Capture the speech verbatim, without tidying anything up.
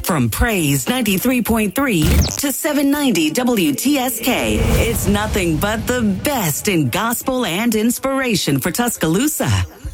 From Praise ninety-three point three to seven ninety W T S K, it's nothing but the best in gospel and inspiration for Tuscaloosa.